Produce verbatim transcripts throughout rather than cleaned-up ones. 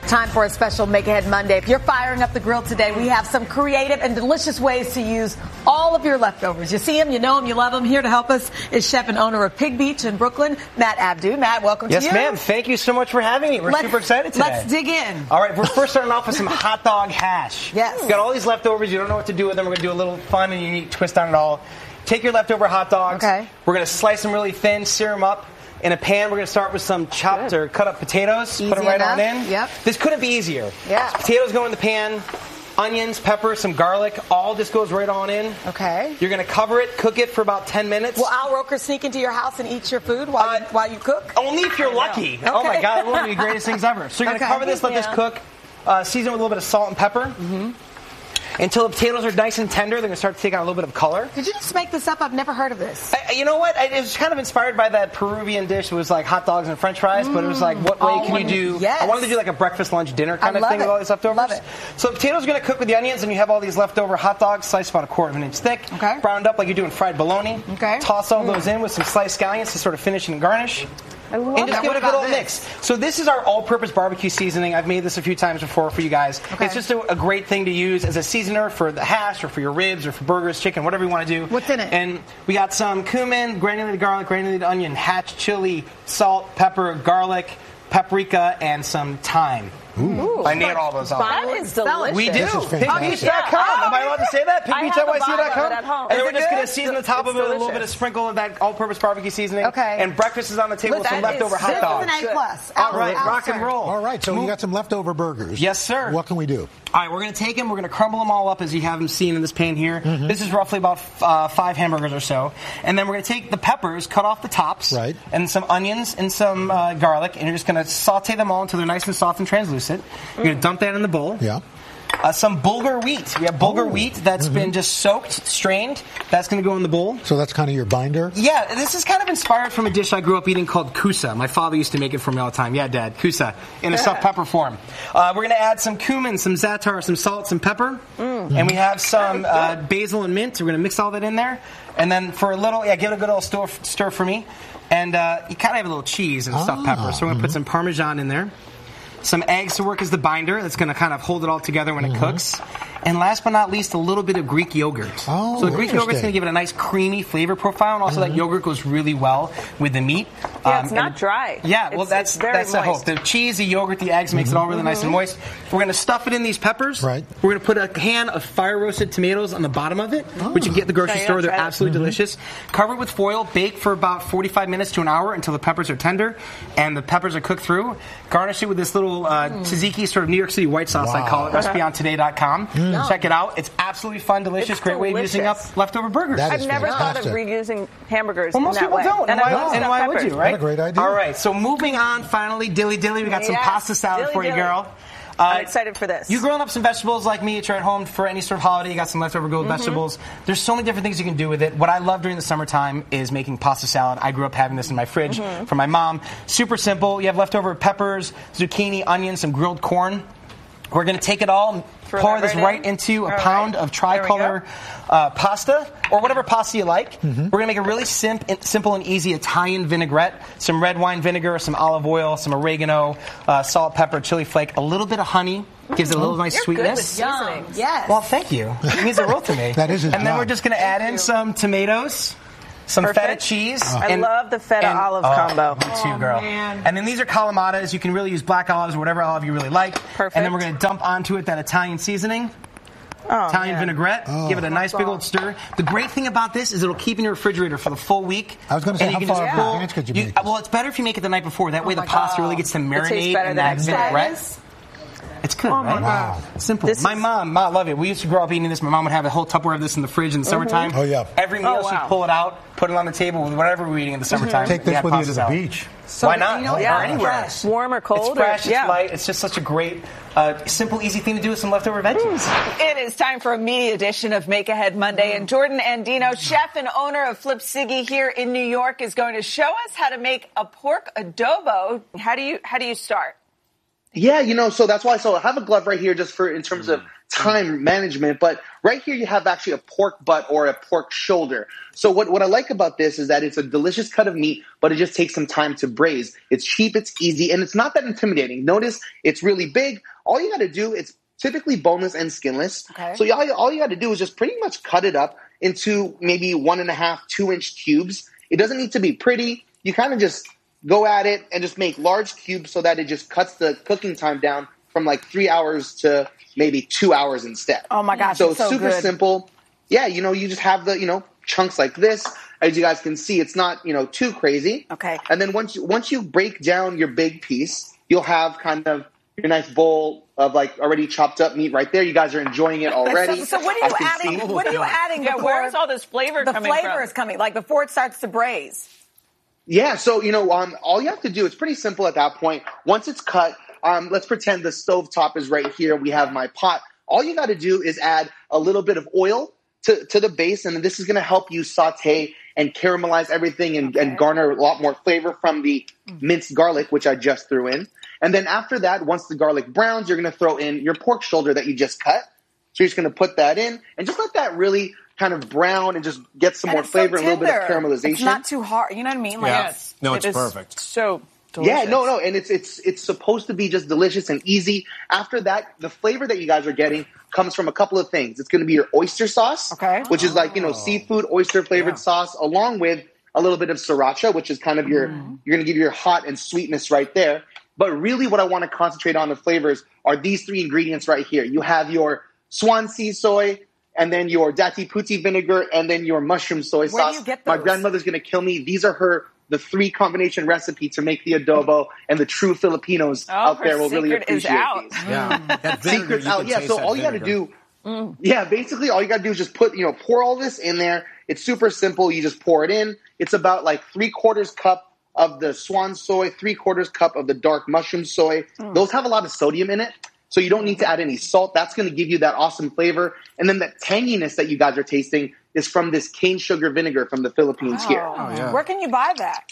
Time for a special Make Ahead Monday. If you're firing up the grill today, we have some creative and delicious ways to use all of your leftovers. You see them, you know them, you love them. Here to help us is chef and owner of Pig Beach in Brooklyn, Matt Abdu. Matt, welcome yes, to you. Yes, ma'am. Thank you so much for having me. We're let's, super excited today. Let's dig in. All right, we're first starting off with some hot dog hash. Yes. We've got all these leftovers. You don't know what to do with them. We're going to do a little fun and unique twist on it all. Take your leftover hot dogs. Okay. We're going to slice them really thin, sear them up. In a pan, we're going to start with some chopped Good. or cut up potatoes. Easy Put them right enough. on in. Yep. This couldn't be easier. Yeah. So potatoes go in the pan, onions, pepper, some garlic. All just goes right on in. Okay. You're going to cover it, cook it for about ten minutes. Will Al Roker sneak into your house and eat your food while, uh, you, while you cook? Only if you're lucky. Okay. Oh, my God. It will be the greatest things ever. So you're going to okay. cover this, let yeah. this cook. Uh, season with a little bit of salt and pepper. Mm-hmm. Until the potatoes are nice and tender, they're going to start to take on a little bit of color. Did you just make this up? I've never heard of this. I, you know what? I, it was kind of inspired by that Peruvian dish. It was like hot dogs and French fries, mm. but it was like, what way oh, can you do? Yes. I wanted to do like a breakfast, lunch, dinner kind I of thing it. with all these leftovers. Love it. So the potatoes are going to cook with the onions, and you have all these leftover hot dogs sliced about a quarter of an inch thick, okay. browned up like you're doing fried bologna. Okay. Toss all mm. those in with some sliced scallions to sort of finish and garnish. I love and just that. give it a good old this? mix. So this is our all-purpose barbecue seasoning. I've made this a few times before for you guys. Okay. It's just a, a great thing to use as a seasoner for the hash or for your ribs or for burgers, chicken, whatever you want to do. What's in it? And we got some cumin, granulated garlic, granulated onion, hatch chili, salt, pepper, garlic, paprika, and some thyme. Ooh. I nailed all those off. That is delicious. We do. Pig beach dot com. Yeah. Am I allowed to say that? pig beach dot y c dot com. And then we're just going to season the top it's of it with a little delicious. bit of sprinkle of that all-purpose barbecue seasoning. Okay. And breakfast is on the table with some leftover is, hot this dogs. This is an A plus. All right, rock and roll. All right, so you got some leftover burgers. Yes, sir. What can we do? All right, we're going to take them. We're going to crumble them all up as you have them seen in this pan here. Mm-hmm. This is roughly about uh, five hamburgers or so. And then we're going to take the peppers, cut off the tops, right. and some onions and some uh, garlic, and you're just going to saute them all until they're nice and soft and translucent. You're going to dump that in the bowl. Yeah. Uh, some bulgur wheat. We have bulgur oh. wheat that's mm-hmm. been just soaked, strained. That's going to go in the bowl. So that's kind of your binder? Yeah, this is kind of inspired from a dish I grew up eating called kusa. My father used to make it for me all the time. Yeah, Dad, kusa, in a stuffed pepper form. Uh, we're going to add some cumin, some za'atar, some salt, some pepper. Mm. And we have some uh, basil and mint. We're going to mix all that in there. And then for a little, yeah, give it a good old stir, stir for me. And uh, you kind of have a little cheese and stuffed ah, pepper. So we're going to mm-hmm. put some Parmesan in there. Some eggs to work as the binder. That's going to kind of hold it all together when it mm-hmm. cooks. And last but not least, a little bit of Greek yogurt. Oh, so the Greek yogurt is going to give it a nice creamy flavor profile, and also mm-hmm. that yogurt goes really well with the meat. Yeah, um, it's not dry. Yeah, it's, well, that's that's the hope. The cheese, the yogurt, the eggs mm-hmm. makes it all really mm-hmm. nice and moist. We're going to stuff it in these peppers. Right. We're going to put a can of fire roasted tomatoes on the bottom of it, oh. which you can get at the grocery yeah, store. They're absolutely mm-hmm. delicious. Cover it with foil. Bake for about forty-five minutes to an hour until the peppers are tender and the peppers are cooked through. Garnish it with this little uh, mm. tzatziki, sort of New York City white sauce, wow. I call it. recipe on today dot com. Mm. Check it out. It's absolutely fun, delicious, it's great delicious. way of using up leftover burgers. That I've is never fantastic. thought of reusing hamburgers well, most in that people way. don't. And, and why, and why would you, right? What a great idea. All right, so moving on, finally, dilly dilly, we got some Yes. pasta salad dilly, for you, dilly. girl. Uh, I'm excited for this. You growing up some vegetables like me, you're at home for any sort of holiday, you got some leftover grilled mm-hmm. vegetables. There's so many different things you can do with it. What I love during the summertime is making pasta salad. I grew up having this in my fridge mm-hmm. from my mom. Super simple. You have leftover peppers, zucchini, onions, some grilled corn. We're going to take it all and Throw pour right this in. right into a all pound right. of tricolor uh, pasta, or whatever pasta you like. Mm-hmm. We're going to make a really sim- simple and easy Italian vinaigrette, some red wine vinegar, some olive oil, some oregano, uh, salt, pepper, chili flake, a little bit of honey. Gives it a little nice You're sweetness. Good with seasonings. Yes. Well, thank you. It means the world to me. That is his And then job. we're just going to add in some tomatoes. Some Perfect. feta cheese. I and, love the feta and, olive oh, combo. Me too, Oh, girl. man. And then these are calamatas. You can really use black olives or whatever olive you really like. Perfect. And then we're going to dump onto it that Italian seasoning. Oh, Italian man. vinaigrette. Oh. Give it a nice big old stir. The great thing about this is it'll keep in your refrigerator for the full week. I was going to say, And how you can far just in pull- advance could you you- make this? Well, it's better if you make it the night before. That way the my pasta God. really gets to tastes marinate better in the that next day. vinaigrette. It's good, Oh, my right? Wow. Simple. This my is- mom, ma, love it. We used to grow up eating this. My mom would have a whole Tupperware of this in the fridge in the summertime. Oh, yeah. Every meal Oh, wow. she'd pull it out, put it on the table with whatever we're eating in the summertime. Take this Yeah, with you pasta to the salad. beach. So, Why not? You know, Yeah. Or anywhere. fresh. Warm or cold? It's fresh, or, it's yeah. light. It's just such a great, uh, simple, easy thing to do with some leftover veggies. It is time for a media edition of Make Ahead Monday. And Jordan Andino, chef and owner of Flip Siggy here in New York, is going to show us how to make a pork adobo. How do you how do you start? Yeah, you know, so that's why. So I have a glove right here just for in terms of time management. But right here you have actually a pork butt or a pork shoulder. So what, what I like about this is that it's a delicious cut of meat, but it just takes some time to braise. It's cheap, it's easy, and it's not that intimidating. Notice it's really big. All you got to do, it's typically boneless and skinless. Okay. So all you, all you got to do is just pretty much cut it up into maybe one and a half, two inch cubes. It doesn't need to be pretty. You kind of just go at it and just make large cubes so that it just cuts the cooking time down from like three hours to maybe two hours instead. Oh my gosh, So it's so super good. simple. Yeah, you know, you just have the, you know, chunks like this. As you guys can see, it's not, you know, too crazy. Okay. And then once you, once you break down your big piece, you'll have kind of your nice bowl of like already chopped up meat right there. You guys are enjoying it already. So, so what are I you can adding? see. What are you adding? Yeah, before where is all this flavor the coming flavor from? is coming? Like before it starts to braise. Yeah, so, you know, um, all you have to do, it's pretty simple at that point. Once it's cut, um, let's pretend the stove top is right here. We have my pot. All you got to do is add a little bit of oil to, to the base, and this is going to help you saute and caramelize everything and, Okay. and garner a lot more flavor from the minced garlic, which I just threw in. And then after that, once the garlic browns, you're going to throw in your pork shoulder that you just cut. So you're just going to put that in and just let that really kind of brown and just get some And more it's flavor, so a little bit of tender. caramelization. It's not too hard. You know what I mean? Like, Yeah. it's- No, it's It is perfect. So delicious. Yeah, no, no, and it's it's it's supposed to be just delicious and easy. After that, the flavor that you guys are getting comes from a couple of things. It's going to be your oyster sauce, Okay. which is like, you know, seafood oyster flavored sauce, along with a little bit of sriracha, which is kind of your you're going to give your hot and sweetness right there. But really, what I want to concentrate on the flavors are these three ingredients right here. You have your Swansea soy, and then your dati puti vinegar, and then your mushroom soy Where do sauce. you get My those? grandmother's going to kill me. These are her the three combination recipe to make the adobo, and the true Filipinos Oh, out her there will really secret is appreciate out. these. Yeah. That vinegar, Secrets you out, can yeah. taste So that all you got to vinegar. do, yeah, basically all you got to do is just put, you know, pour all this in there. It's super simple. You just pour it in. It's about like three quarters cup of the swan soy, three quarters cup of the dark mushroom soy. Those have a lot of sodium in it, so you don't need to add any salt. That's going to give you that awesome flavor. And then that tanginess that you guys are tasting is from this cane sugar vinegar from the Philippines here. Oh, yeah. Where can you buy that?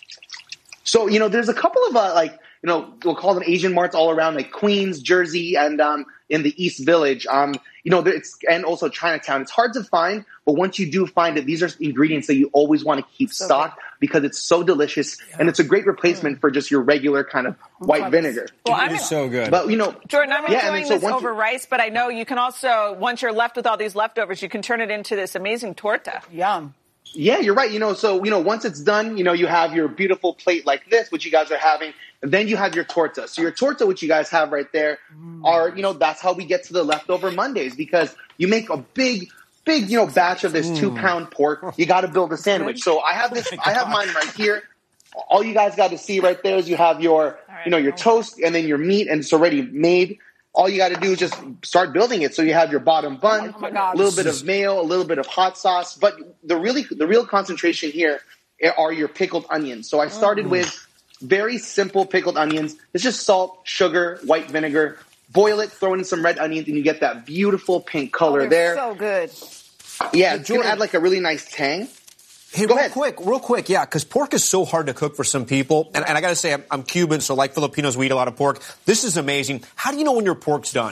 So, you know, there's a couple of, uh, like, you know, we'll call them Asian marts all around, like Queens, Jersey, and um, in the East Village. Um, you know, it's, and also Chinatown. It's hard to find, but once you do find it, these are ingredients that you always want to keep stocked because it's so delicious, and it's a great replacement for just your regular kind of white vinegar. Well, It I'm is so good. But, you know, Jordan, I'm yeah, and enjoying then so this once over you- rice, but I know you can also, once you're left with all these leftovers, you can turn it into this amazing torta. Yum. Yeah, you're right. You know, so, you know, once it's done, you know, you have your beautiful plate like this, which you guys are having, and then you have your torta. So your torta, which you guys have right there, are, you know, that's how we get to the leftover Mondays, because you make a big, big, you know, batch of this two pound pork. You got to build a sandwich. So I have this, I have mine right here. All you guys got to see right there is you have your, you know, your toast and then your meat, and it's already made. All you got to do is just start building it. So you have your bottom bun, Oh my God. a little bit of mayo, a little bit of hot sauce. But the really, the real concentration here are your pickled onions. So I started Mm. with very simple pickled onions. It's just salt, sugar, white vinegar. Boil it, throw in some red onions, and you get that beautiful pink color Oh, They're there. so good. yeah, it's going Jordan- to add like a really nice tang. Hey, Go real ahead. quick, real quick, yeah, because pork is so hard to cook for some people. And, and I got to say, I'm, I'm Cuban, so like Filipinos, we eat a lot of pork. This is amazing. How do you know when your pork's done?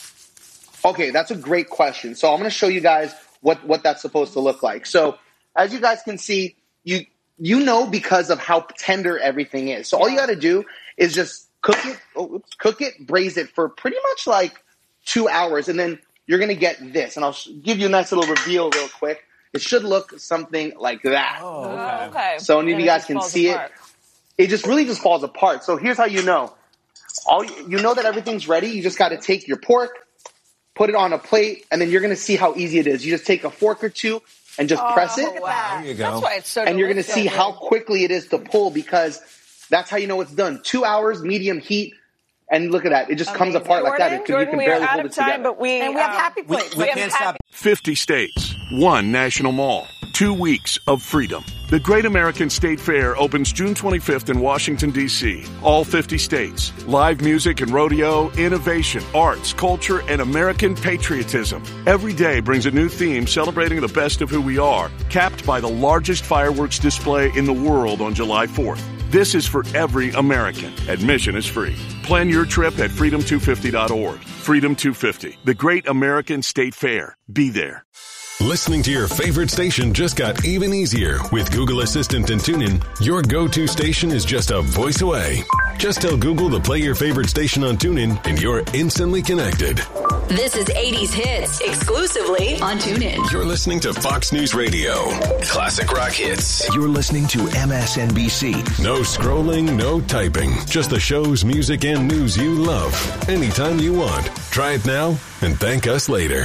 Okay, that's a great question. So I'm going to show you guys what, what that's supposed to look like. So as you guys can see, you you know because of how tender everything is. So all you got to do is just cook it, oh, oops, cook it, braise it for pretty much like two hours, and then you're going to get this. And I'll sh- give you a nice little reveal real quick. It should look something like that. Oh, okay. So any of And you it guys just can falls see apart. it. It just really just falls apart. So here's how you know. All you, you know that everything's ready. You just got to take your pork, put it on a plate, and then you're going to see how easy it is. You just take a fork or two and just press it, Wow. There you go. That's why it's so and you're going to delicious. see how quickly it is to pull, because that's how you know it's done. Two hours, medium heat, and look at that. It just comes Amazing. apart like that. Jordan, It can, you Jordan, can we are barely out hold of it time, together. but we And we have um, happy We, plates. we have can't happy- stop. fifty states, one national mall, two weeks of freedom. The Great American State Fair opens June twenty-fifth in Washington, D C All fifty states. Live music and rodeo, innovation, arts, culture, and American patriotism. Every day brings a new theme celebrating the best of who we are, capped by the largest fireworks display in the world on July fourth. This is for every American. Admission is free. Plan your trip at freedom two fifty dot org. Freedom two fifty, the Great American State Fair. Be there. Listening to your favorite station just got even easier with Google Assistant and TuneIn. Your go-to station is just a voice away. Just tell Google to play your favorite station on TuneIn and you're instantly connected. This is eighties Hits, exclusively on TuneIn. You're listening to Fox News Radio. Classic rock hits. You're listening to M S N B C. No scrolling, no typing. Just the shows, music, and news you love. Anytime you want. Try it now and thank us later.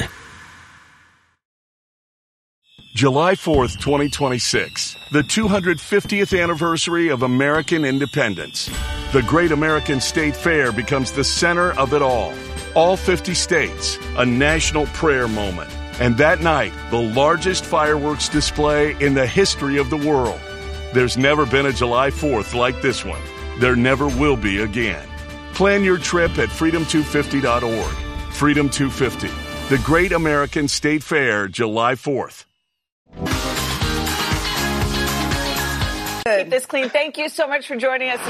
July fourth, twenty twenty-six, the two hundred fiftieth anniversary of American independence. The Great American State Fair becomes the center of it all. All fifty states, a national prayer moment. And that night, the largest fireworks display in the history of the world. There's never been a July fourth like this one. There never will be again. Plan your trip at freedom two fifty dot org. Freedom two fifty, the Great American State Fair, July fourth. Keep this clean. Thank you so much for joining us.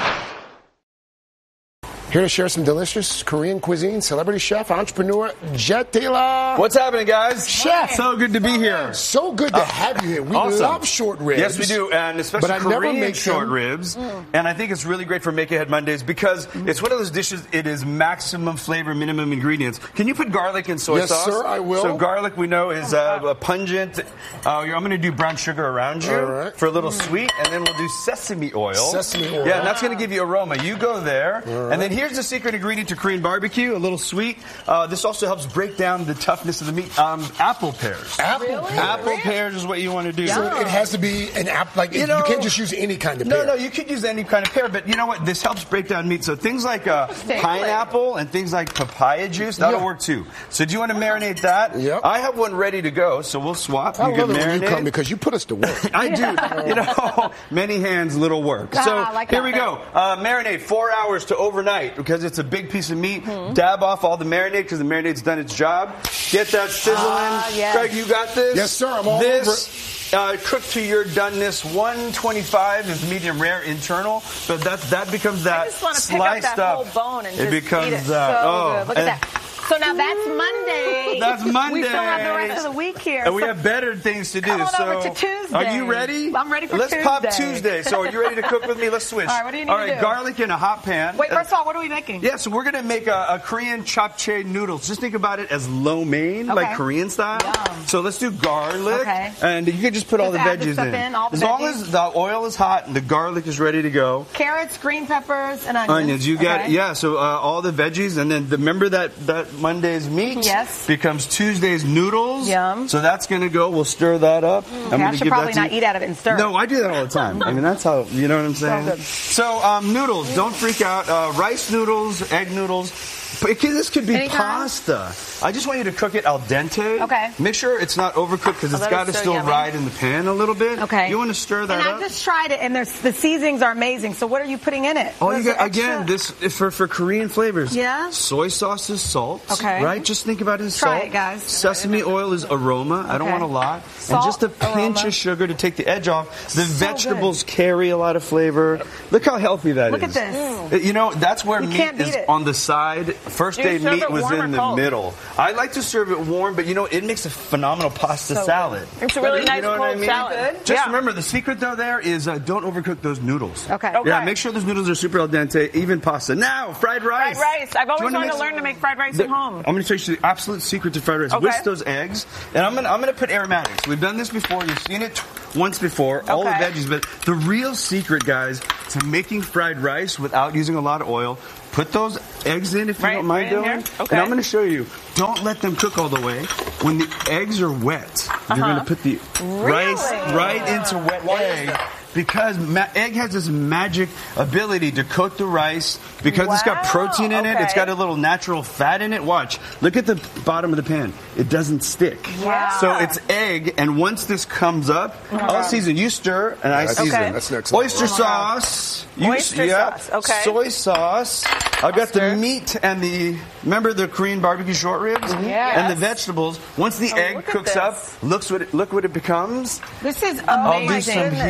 Here to share some delicious Korean cuisine, celebrity chef, entrepreneur, Jet Taylor. What's happening, guys? Chef. So good to be here. So good to have you here. We awesome. love short ribs. Yes, we do, and especially but I Korean never make short them. ribs. Mm. And I think it's really great for Make Ahead Mondays because mm. it's one of those dishes, it is maximum flavor, minimum ingredients. Can you put garlic and soy yes, sauce? Yes, sir, I will. So garlic, we know, is uh, a pungent. Uh, I'm going to do brown sugar around you right. for a little mm. sweet, and then we'll do sesame oil. Sesame oil. Yeah, and that's going to give you aroma. You go there, right. and then here's the secret ingredient to Korean barbecue, a little sweet. Uh, this also helps break down the toughness of the meat. Um, apple pears. Apple really? pears. Apple pears is what you want to do. So it has to be an apple. Like you, it, know, you can't just use any kind of no, pear. No, no, you could use any kind of pear. But you know what? This helps break down meat. So things like uh, pineapple and things like papaya juice, that'll yeah. work too. So do you want to marinate that? Yep. I have one ready to go, so we'll swap. I you love can it marinate. when you come because you put us to work. I do. You know, many hands, little work. Ah, So like here that. we go. Uh, marinate four hours to overnight because it's a big piece of meat. Mm-hmm. Dab off all the marinade because the marinade's done its job. Get that sizzling. Ah, yes. Greg, you got this? Yes, sir. I'm all this, over it. Uh, cooked to your doneness. one twenty-five is medium rare internal, but that that becomes that I just want to pick sliced up that up. whole bone and it just becomes eat it. that. So oh, good. Look at that. So now that's Monday. That's Monday. We still have the rest of the week here. And we so have better things to do. come on so over to Tuesday. Are you ready? I'm ready for Let's Tuesday. pop Tuesday. So are you ready to cook with me? Let's switch. All right, what do you need All to right, do? garlic in a hot pan. Wait, first of all, what are we making? Yeah, so we're going to make a, a Korean japchae noodles. Just think about it as lo mein, Okay. like Korean style. Yum. So let's do garlic. Okay. And you can just put all the Just add the veggies stuff in. in, all the as long veggies. as the oil is hot and the garlic is ready to go. Carrots, green peppers, and onions. Onions, you got okay. yeah. So uh, all the veggies, and then the, remember that that Monday's meat Yes. becomes Tuesday's noodles. Yum. So that's going to go. We'll stir that up. Okay, I'm gonna I should give probably that to not you. eat out of it and stir. No, I do that all the time. I mean, that's how you know what I'm saying. good. So um, noodles, don't freak out. Uh, rice noodles, egg noodles. It can- This could be Anytime. pasta. I just want you to cook it al dente. Okay. Make sure it's not overcooked because Oh, it's that got to is so still yummy. ride in the pan a little bit. Okay. You want to stir that and up. I just tried it, and there's the seasonings are amazing. So what are you putting in it? Oh, What you is got, the extra- again, this for for Korean flavors. Yeah? Soy sauce is salt. Okay. Right? Just think about it as Try salt. it, guys. Sesame oil is aroma. I don't Okay. want a lot. Salt, and just a pinch aroma. of sugar to take the edge off. The So vegetables carry a lot of flavor. Look how healthy that Look is. at this. Uh, You know, that's where You meat can't beat is it. on the side. First Do you day serve meat it was warm or in the cold? middle. I like to serve it warm, but you know, it makes a phenomenal pasta So salad. good. It's a really You nice know what I cold mean? salad. Just Yeah. remember, the secret though there is uh, don't overcook those noodles. Okay. Yeah, Okay. make sure those noodles are super al dente, even pasta. Now, fried rice. Fried rice. I've Do you always wanna wanted mix- to learn to make fried rice The- at home. I'm going to tell you the absolute secret to fried rice. Okay. Whisk those eggs, and I'm going to I'm going to put aromatics. We've done this before. You've seen it once before. All the Okay. veggies, but the real secret, guys, to making fried rice without using a lot of oil. Put those eggs in if you Right, don't mind right in doing. here? Okay. And I'm going to show you. Don't let them cook all the way. When the eggs are wet, you're going to put the rice Really? right into wet egg. Because ma- egg has this magic ability to cook the rice. Because it's got Wow, protein in it, it's okay. got a little natural fat in it. Watch. Look at the bottom of the pan. It doesn't stick. Wow. So it's egg, and once this comes up, I'll season. You stir, and I That's- season. Okay. That's next level. Oyster sauce. You- Oyster yeah. sauce, okay. Soy sauce. I've got the stir. meat and the, remember the Korean barbecue short ribs? Yes. And the vegetables. Once the Oh, egg look at cooks this. up, looks what it, look what it becomes. This is I'll amazing. do some here. I'll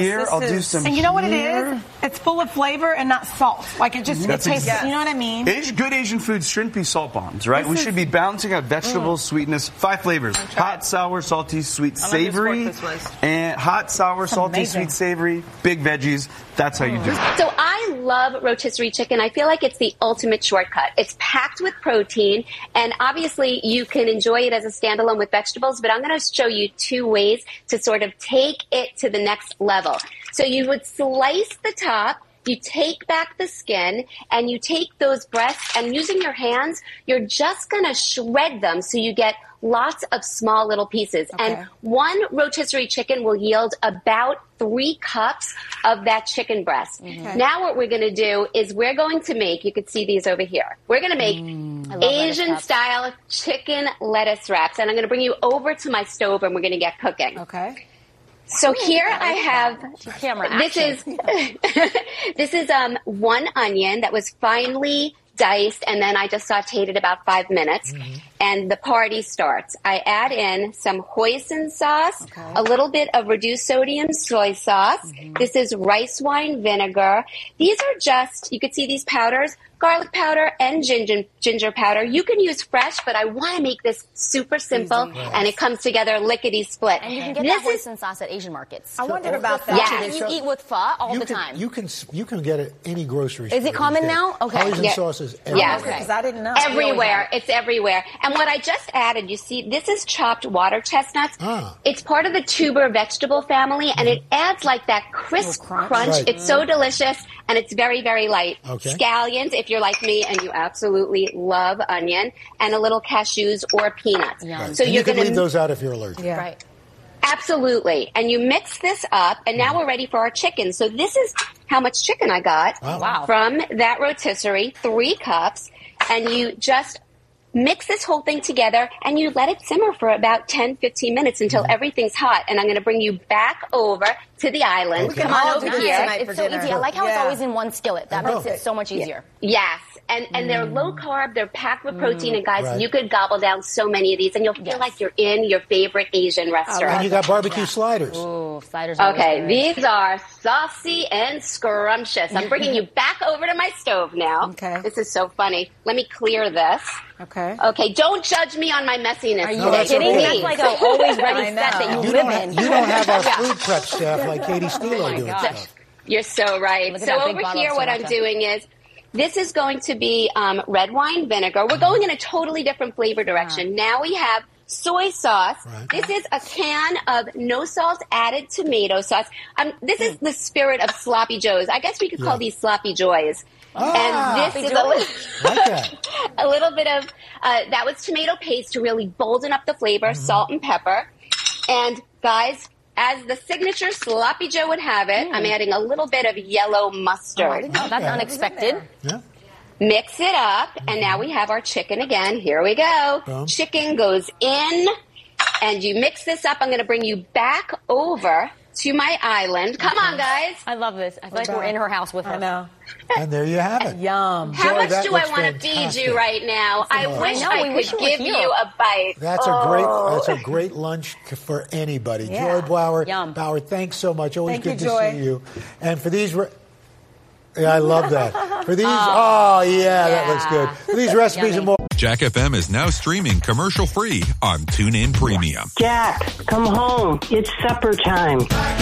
to do some And you know what it here. is? It's full of flavor and not salt. Like it just, That's it tastes, exact- you know what I mean? It is good Asian food, shrimpy salt bombs, right? This we is- should be balancing out vegetables, Mm. sweetness, five flavors: hot, sour, salty, sweet, I love whose savory, fork this was. and hot, sour, That's salty, amazing. sweet, savory, big veggies. That's how you do it. So I love rotisserie chicken. I feel like it's the ultimate shortcut. It's packed with protein, and obviously you can enjoy it as a standalone with vegetables, but I'm going to show you two ways to sort of take it to the next level. So you would slice the top, you take back the skin, and you take those breasts, and using your hands, you're just going to shred them so you get lots of small little pieces. Okay. And one rotisserie chicken will yield about three cups of that chicken breast. Okay. Now what we're going to do is we're going to make, you can see these over here, we're going to make Mm. Asian style chicken lettuce wraps. And I'm going to bring you over to my stove and we're going to get cooking. Okay. So here I have, Camera this action. is, this is um, one onion that was finely diced, and then I just sauteed it about five minutes. Mm-hmm. And the party starts. I add in some hoisin sauce, okay. a little bit of reduced sodium soy sauce. Mm-hmm. This is rice wine vinegar. These are just, you can see these powders, garlic powder and ginger, ginger powder. You can use fresh, but I want to make this super simple, Easy. and it comes together lickety-split. And you can get this that is, hoisin sauce at Asian markets. I wondered about that. Yeah. You eat with pho all you the can, time. You can you can get it any grocery store. Is it common these days. now? Okay. Hoisin Yeah. sauces Yeah. everywhere. Because I didn't know. Everywhere. It's everywhere. And what I just added, you see, this is chopped water chestnuts. Ah. It's part of the tuber vegetable family, and it adds like that crisp crunch. crunch. Right. It's so delicious, and it's very, very light. Okay. Scallions, if you're like me and you absolutely love onion, and a little cashews or peanuts. Yum. So and you're you can going leave those out if you're allergic. Yeah. Right. Absolutely. And you mix this up, and now we're ready for our chicken. So this is how much chicken I got Wow. Wow. from that rotisserie, three cups, and you just mix this whole thing together, and you let it simmer for about ten, fifteen minutes until Mm-hmm. everything's hot. And I'm going to bring you back over to the island. Okay. Come We can on all over do this here. tonight. It's for so dinner. easy. I like how it's Yeah. always in one skillet. That I makes know. it so much easier. Yes, and and they're low carb, they're packed with protein, and guys, Right. you could gobble down so many of these, and you'll feel Yes. like you're in your favorite Asian And restaurant. you got barbecue sliders. Ooh, sliders are Okay, always good. these are saucy and scrumptious. I'm bringing you back over to my stove now. Okay. This is so funny. Let me clear this. Okay. Okay, don't judge me on my messiness. Are you No, that's kidding? okay. That's like an always ready I set know. that you, You live don't, ha- in. you don't have our Yeah. food prep staff like Katie Steele Oh my doing gosh. stuff. You're so right. Look at So that big over bottle here, of what I'm sriracha. doing is, this is going to be um, red wine vinegar. We're going in a totally different flavor direction. Now we have soy sauce. Right. This is a can of no salt added tomato sauce. Um, this is the spirit of sloppy joes. I guess we could call Yeah. these sloppy joys. Ah. and this is a little, Like that. a little bit of, uh, that was tomato paste to really bolden up the flavor, Mm-hmm. salt and pepper. And guys, as the signature sloppy joe would have it, I'm adding a little bit of yellow mustard. Oh, that's unexpected. Yeah. Mix it up, and now we have our chicken again. Here we go. Boom. Chicken goes in, and you mix this up. I'm going to bring you back over to my island. Come on, guys. I love this. I feel like we're in her house with her. I know. And there you have it. Yum. How Joy, much that do I looks want to feed fantastic. you right now? I Oh. wish I know, I, we wish could you were give here. you a bite. That's oh. a great. That's a great lunch c- for anybody. Yeah. Joy Bauer. Yum. Bauer, thanks so much. Always Thank good you, to Joy. see you. And for these. Re- yeah, I love that. For these. Oh, yeah, that looks good. For these recipes and more. Jack F M is now streaming commercial-free on TuneIn Premium. Jack, come home. It's supper time.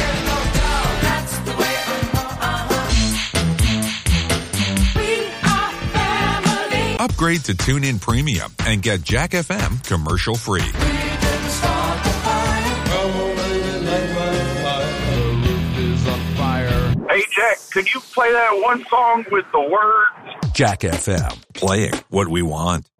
Upgrade to TuneIn Premium and get Jack F M commercial-free. Hey, Jack, could you play that one song with the words? Jack F M, playing what we want.